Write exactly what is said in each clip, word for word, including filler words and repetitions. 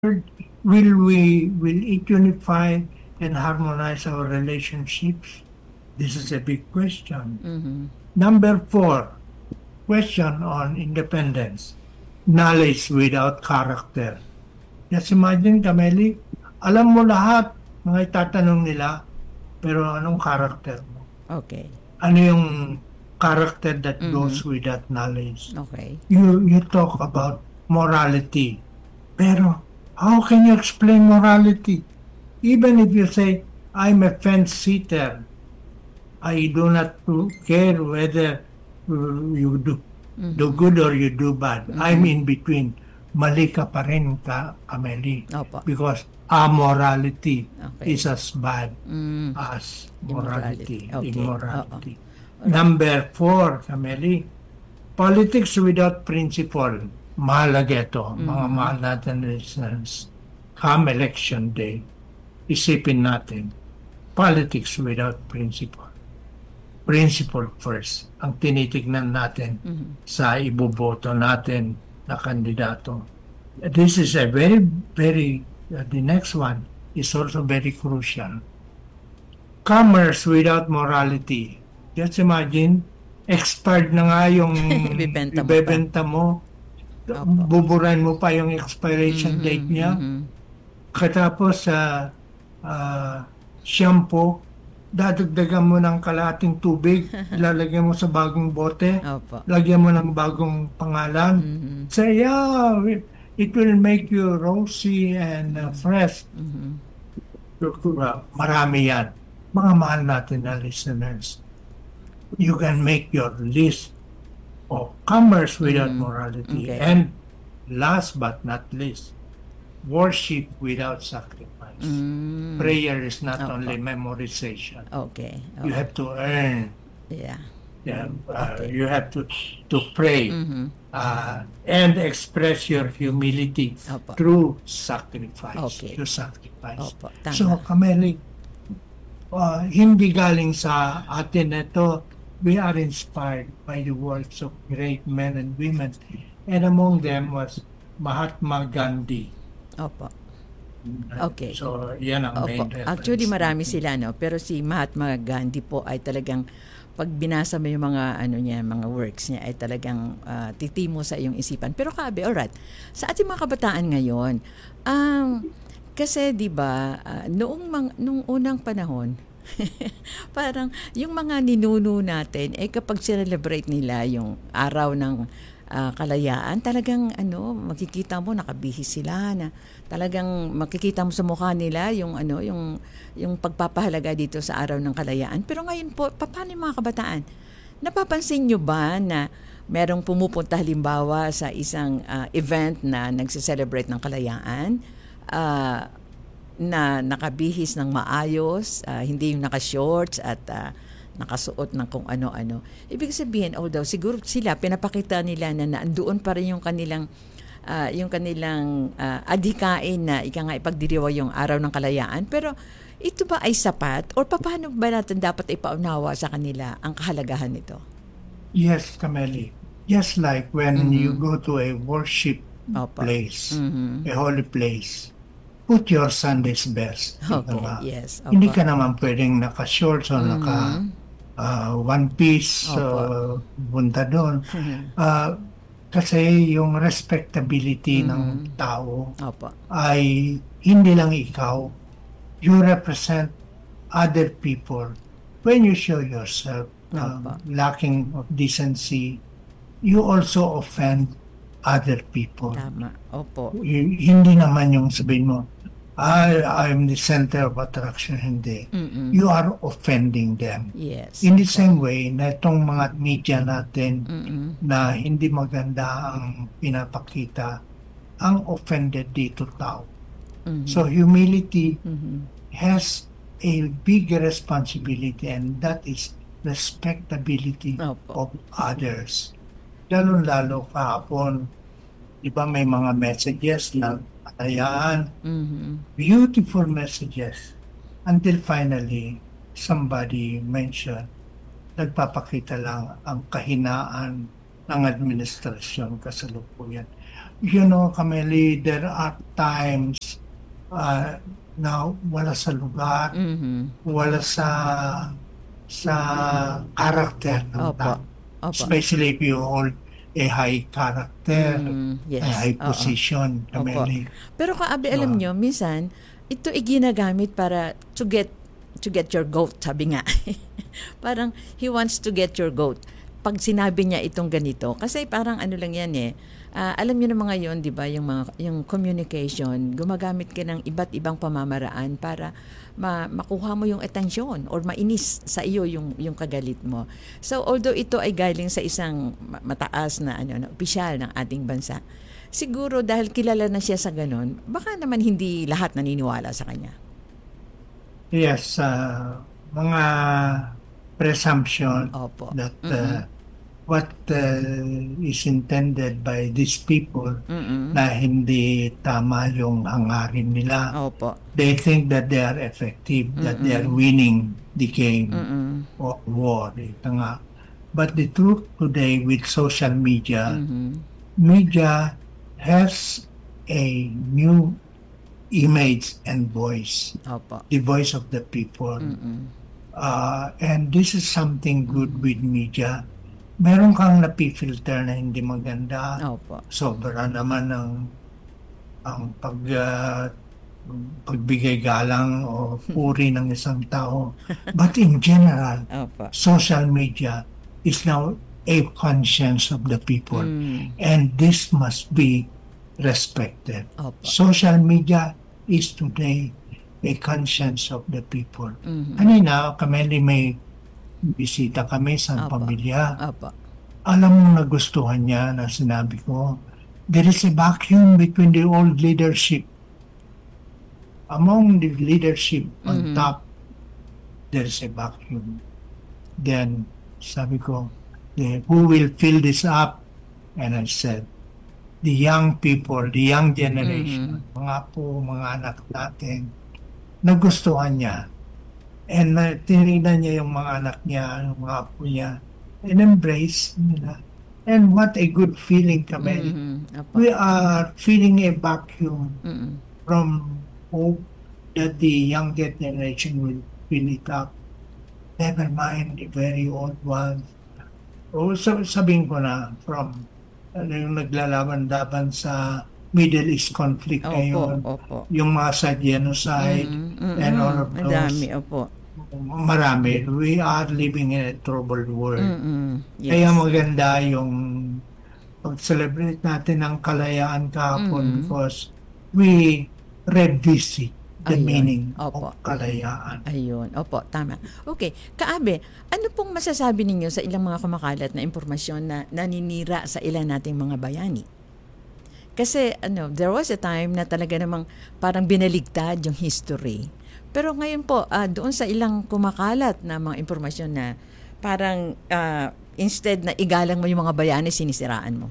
will we will it unify and harmonize our relationships? This is a big question. Mhm. Number four, question on independence. Knowledge without character. Just imagine, Kameli, alam mo lahat, mga itatanong nila, pero anong character mo? Okay. Ano yung character that Mhm. goes with that knowledge? Okay. You you talk about morality, pero how can you explain morality? Even if you say, I'm a fence sitter, I do not care whether uh, you do do Mhm. good or you do bad. I'm Mhm. in between. Mali ka pa rin ka, Kameli. Opo. Because amorality Okay. is as bad Mm. as Immorality. morality, Okay. Oo. immorality. Alright. Number four, Kameli, politics without principle. Mahalaga ito, mga Mhm. mahal natin listeners. Come election day, isipin natin, politics without principle. Principle first ang tinitignan natin Mhm. sa iboboto natin na kandidato. This is a very, very, uh, the next one is also very crucial. Commerce without morality. Just imagine, expired na nga yung Ibebenta mo pa. ibebenta mo, Opo. buburan mo pa yung expiration Mhm. date niya, Mhm. katapos sa ah, shampoo, dadagdagan mo ng kalahating tubig, ilalagyan mo sa bagong bote, Opo. lagyan mo ng bagong pangalan. Mhm. Say, yeah, it will make you rosy and uh, fresh. Mhm. Uh, Marami yan. Mga mahal natin na listeners. You can make your list of commerce without Mm. morality. Okay. And last but not least, worship without sacrifice. Mm. Prayer is not Opo. only memorization. Okay. You Oo. have to earn. Yeah. Yeah, uh, Okay. you have to to pray Mhm. uh, and express your humility Opo. through sacrifice. Okay. Through sacrifice. Opo. So, Tama. Kameli, uh, hindi galing sa atin ito. We are inspired by the works of great men and women. And among them was Mahatma Gandhi. Opo. Okay. So, yan ang main Opo. reference. Actually, marami sila, no? Pero si Mahatma Gandhi po ay talagang, pag binasa mo yung mga, ano niya, mga works niya, ay talagang ah, titimo sa iyong isipan. Pero Kabe, alright. Sa ating mga kabataan ngayon, um, kasi, di ba, ah, noong, mang- noong unang panahon, parang yung mga ninuno natin, eh kapag celebrate nila yung araw ng ah, kalayaan, talagang ano, makikita mo nakabihis sila na talagang makikita mo sa mukha nila yung ano, yung yung pagpapahalaga dito sa araw ng kalayaan. Pero ngayon po, pa- paano yung mga kabataan? Napapansin nyo ba na merong pumupunta halimbawa sa isang ah, event na nagse-celebrate ng kalayaan? Ah, na nakabihis ng maayos, ah, hindi yung naka-shorts at ah, nakasuot ng kung ano-ano. Ibig sabihin, although siguro sila, pinapakita nila na naandoon pa rin yung kanilang ah, yung kanilang ah, adhikain na ika nga ipagdiriwa yung araw ng kalayaan. Pero ito ba ay sapat? Or paano ba natin dapat ipaunawa sa kanila ang kahalagahan nito? Yes, Kameli. Just like when you Mhm. go to a worship Opo. place, Mhm. a holy place, put your Sunday's best. Ika Okay, nga. yes. Hindi Opo. ka naman pwedeng naka-shorts o naka Mhm. ah, one piece Opo. uh, punta doon. Ah, kasi yung respectability ng Mhm. tao Opo. ay hindi lang ikaw. You represent other people. When you show yourself um, Opo. lacking of decency, you also offend other people. Tama. Opo. Y- hindi naman yung sabihin mo, I, I'm the center of attraction. Hindi. Mm-mm. You are offending them. Yes. In the same way, na itong mga media natin Mm-mm. na hindi maganda ang pinapakita, ang offended dito tao. Mhm. So humility Mhm. has a big responsibility, and that is respectability Opo. of others. Lalo-lalo kahapon, di ba may mga messages na kalayaan, Mhm. beautiful messages, until finally somebody mentioned, nagpapakita lang ang kahinaan ng administrasyon kasalukuyan. you know, Kameli, there are times uh, na wala sa lugar, Mhm. wala sa sa character ng Opo. tao. Opo. Especially if you hold a high character, Mm, a yes. high Oo. position, Opo. Kameli. Pero kaabi, alam Ah. nyo, minsan, ito ay ginagamit para to get to get your goat, sabi nga. Parang he wants to get your goat. Pag sinabi niya itong ganito, kasi parang ano lang yan eh, ah, alam niyo naman ngayon, di ba, yung, mga, yung communication, gumagamit ka ng iba't ibang pamamaraan para ma- makuha mo yung atensyon or mainis sa iyo yung, yung kagalit mo. So, although ito ay galing sa isang ma- mataas na, ano, na opisyal ng ating bansa, siguro dahil kilala na siya sa ganon, baka naman hindi lahat naniniwala sa kanya. Yes, uh, mga presumption Opo. that Mm-mm. uh, what uh, is intended by these people Mm-mm. na hindi tama yung hangarin nila. Opo. They think that they are effective, that they are Mm-mm. winning the game Mm-mm. of war. Ito nga. But the truth today with social media, Mhm. media has a new image and voice, Opo. the voice of the people. Mm-mm. Uh, and this is something good with media. Meron kang napifilter na hindi maganda. Opo. Sobra naman ng ang pag uh, pagbigay galang o puri ng isang tao. But in general, Opo. social media is now a conscience of the people. Mm. And this must be respected. Opo. Social media is today a conscience of the people. Mhm. Kanina, kami may bisita kami sa Opo. pamilya. Opo. Alam mo nagustuhan niya na sinabi ko, there is a vacuum between the old leadership. Among the leadership on Mhm. top, there is a vacuum. Then, sabi ko, the, who will fill this up? And I said, the young people, the young generation, mga po, mga anak natin, nagustuhan niya. And uh, tinignan niya yung mga anak niya, yung mga apo niya, and embrace nila. And what a good feeling kami. Mhm. Opo. We are feeling a vacuum Mm-mm. from hope that the younger generation will fill it up. Never mind the very old ones. O sab- sabihin ko na from ano yung naglalaban-laban sa Middle East conflict Opo. ngayon, Opo. yung mga sa genocide, Mm-mm. Mm-mm. and all of Ang those. dami. Opo. Marami. We are living in a troubled world. Mm-mm. Yes. Kaya maganda yung pag-celebrate natin ng kalayaan kahapon Mm. because we revisit the Ayun. meaning Opo. of kalayaan. Ayun. Opo, tama. Okay. Kaabe, ano pong masasabi ninyo sa ilang mga kumakalat na impormasyon na naninira sa ilan nating mga bayani? Kasi ano, there was a time na talaga namang parang binaligtad yung history. Pero ngayon po, ah, doon sa ilang kumakalat na mga impormasyon na parang ah, instead na igalang mo yung mga bayani, sinisiraan mo.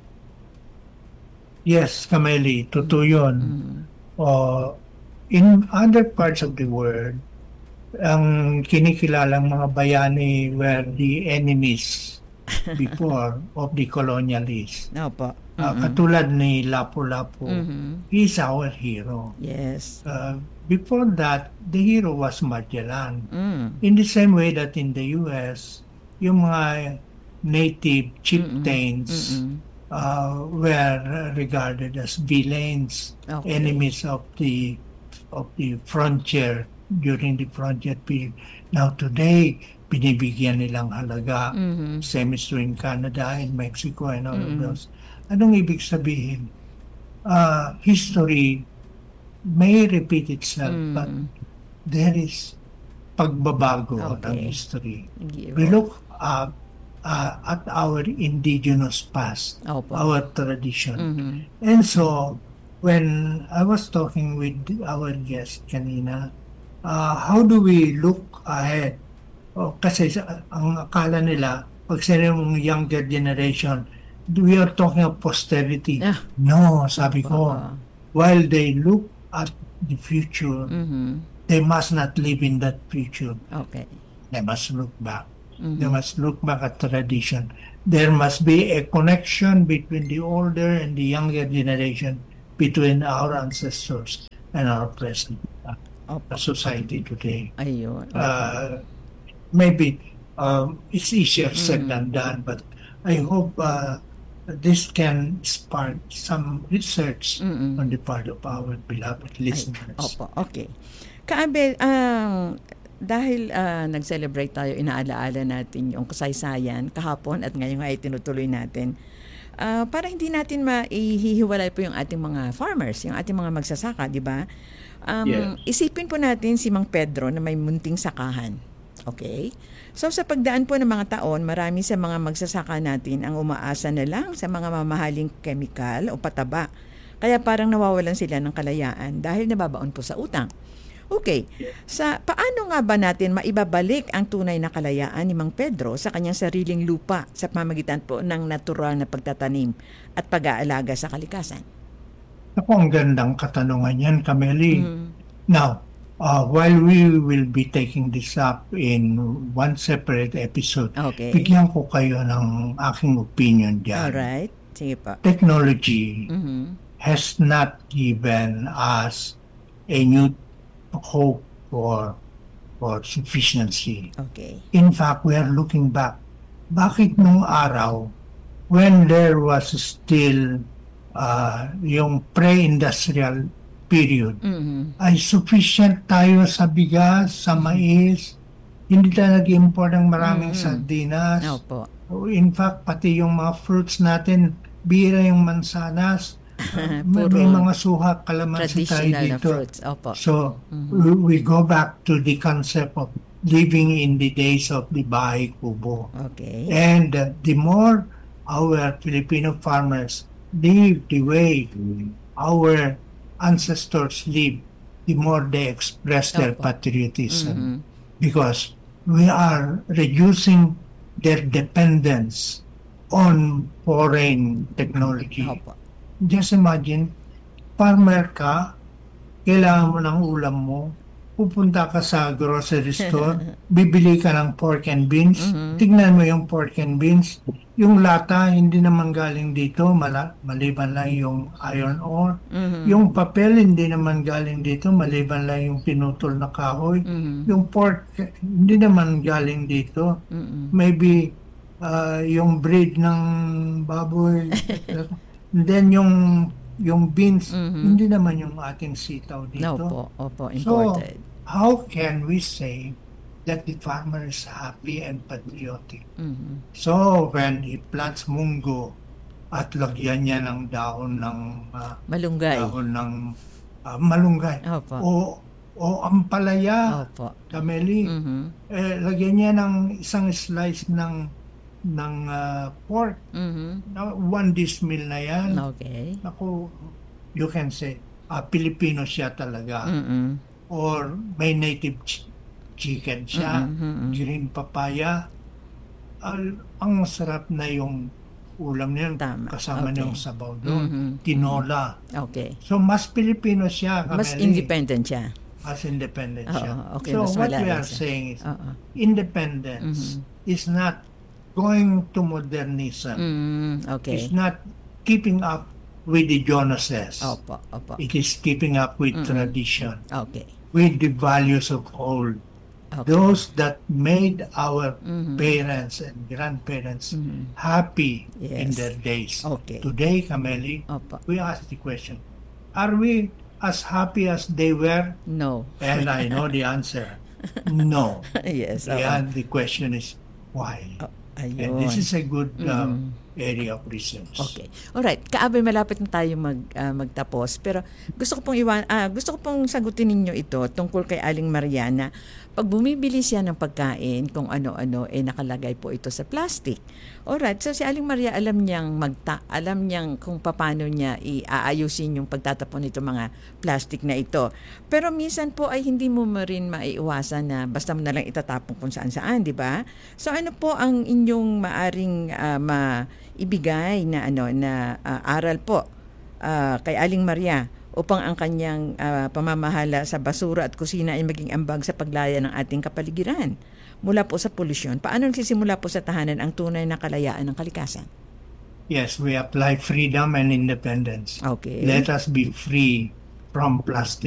Yes, Kameli, totoo yun. Mm. Uh, in other parts of the world, ang kinikilalang mga bayani were the enemies before of the colonialists. Opo. Uh, Mm-mm. katulad ni Lapu-Lapu, Mhm. he's our hero. Yes. Uh, before that, the hero was Magellan. Mm. In the same way that in the U S, yung mga native chieftains Mm-mm. uh, were regarded as villains, Okay. enemies of the of the frontier during the frontier period. Now today, binibigyan nilang halaga. Mhm. Same is true in Canada and Mexico and all of Mm-mm. those. Anong ibig sabihin? Uh, history may repeat itself, but Mm. there is pagbabago ng Okay. history. Giro. We look uh, uh, at our indigenous past, Opo. our tradition. Mhm. And so, when I was talking with our guest kanina, uh, how do we look ahead? Oh, kasi sa- ang akala nila, pag sinabi mong younger generation, we are talking of posterity. Ah. No, sabi ko, Oo. while they look at the future, Mhm. they must not live in that future. Okay. They must look back. Mhm. They must look back at tradition. there must be a connection between the older and the younger generation, between our ancestors and our present uh, Opo. society today. Ayun. Opo. Uh, maybe um, it's easier said than done, but I hope uh, this can spark some research Mm-mm. on the part of our beloved listeners. Opo, okay. Kaabe, ang dahil ah, nag-celebrate tayo, inaalaala natin yung kasaysayan kahapon at ngayon ay tinutuloy natin. Ah, para hindi natin maihihiwalay po yung ating mga farmers, yung ating mga magsasaka, di ba? Um, Yes. Isipin po natin si Mang Pedro na may munting sakahan. Okay? So sa pagdaan po ng mga taon, marami sa mga magsasaka natin ang umaasa na lang sa mga mamahaling kemikal o pataba. Kaya parang nawawalan sila ng kalayaan dahil nababaon po sa utang. Okay, sa paano nga ba natin maibabalik ang tunay na kalayaan ni Mang Pedro sa kanyang sariling lupa sa pamamagitan po ng natural na pagtatanim at pag-aalaga sa kalikasan? Ako, ang gandang katanungan yan, Kameli. Mm. Now, uh, while we will be taking this up in one separate episode, Okay. bigyan ko kayo ng aking opinion dyan. Alright, sige po. Technology Mhm. has not given us a new hope for for sufficiency. Okay. In fact, we are looking back. Bakit nung araw, when there was still uh, yung pre-industrial period, Mhm. ay sufficient tayo sa bigas, sa mais, hindi tayo nag-import ng maraming Mm. sardinas. Opo. In fact, pati yung mga fruits natin, bira yung mansanas, uh, may, Puro may mga suha, kalamansi tayo traditional na dito. fruits. Opo. So, we, we go back to the concept of living in the days of the Bahay Kubo. Okay. And uh, the more our Filipino farmers live the way our ancestors live, the more they express their Opo. patriotism. Mhm. Because we are reducing their dependence on foreign technology. Opo. Just imagine, farmer ka, kailangan mo ng ulam mo, pupunta ka sa grocery store, bibili ka ng pork and beans, Mhm. tignan mo yung pork and beans, yung lata hindi naman galing dito, mala, maliban lang yung iron ore, Mhm. yung papel hindi naman galing dito, maliban lang yung pinutol na kahoy, Mhm. yung pork hindi naman galing dito, Mhm. maybe uh, yung breed ng baboy, and then yung yung beans, Mhm. hindi naman yung ating sitaw No dito. po. Opo. So, Imported. how can we say that the farmer is happy and patriotic? Mhm. So, when he plants munggo at lagyan niya ng dahon ng ah, Malunggay. dahon ng ah, malunggay Opo. o o ampalaya, Opo. kameli, Mhm. eh, lagyan niya ng isang slice ng ng ah, pork, Mhm. na one dismil na yan. Okay. Ako, you can say, ah, Pilipino siya talaga. Mhm. Or may native ch- chicken siya, Mhm, mhm. green papaya. Al- ang sarap na yung ulam niyan, Tama, kasama okay. niyang sabaw doon, Mhm, tinola. Okay. So, mas Pilipino siya, Mas Kameli. independent siya. Mas independent Oo, siya. okay, So, mas what we malaya are siya. saying is, Oo. independence is not going to modernism. Mm, okay. It's not keeping up with the Jonases. Opo, opo. It is keeping up with tradition, Okay. with the values of old. Okay. Those that made our Mhm. parents and grandparents Mhm. happy in Yes. their days. Okay. Today, Kameli, Opo. we ask the question, are we as happy as they were? No. And I know the answer. No. Yes. oo. And the question is, why? Oh, And ayun. this is a good uh, Mm. area of research. Okay. Alright, kaabay malapit na tayo mag ah, magtapos, pero gusto ko pong iwan ah, gusto ko pong sagutin ninyo ito tungkol kay Aling Mariana. Pag bumibili siya ng pagkain, kung ano-ano eh nakalagay po ito sa plastic. Alright, so si Aling Maria alam niyang magta alam niyang kung paano niya iaayusin yung pagtatapon nito mga plastic na ito. Pero minsan po ay hindi mo ma rin maiiwasan na basta mo na lang itatapon kung saan-saan, di ba? So ano po ang inyong maaring ah, ma ibigay na ano na ah, aral po ah, kay Aling Maria upang ang kanyang ah, pamamahala sa basura at kusina ay maging ambag sa paglaya ng ating kapaligiran mula po sa polusyon. Paano nagsisimula po sa tahanan ang tunay na kalayaan ng kalikasan? Yes, we apply freedom and independence. Okay. Let us be free from plastic.